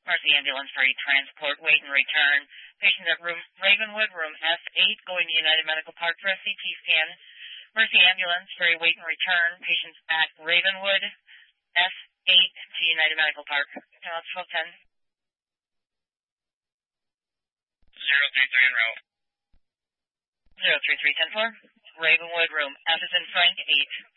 Mercy Ambulance for a transport, wait and return. Patient at room Ravenwood, room F8, going to United Medical Park for a CT scan. Mercy Ambulance for a wait and return. Patients at Ravenwood, F8 to United Medical Park. That's 1210. 033 en route. 03310-4. Ravenwood, room F is in Frank 8.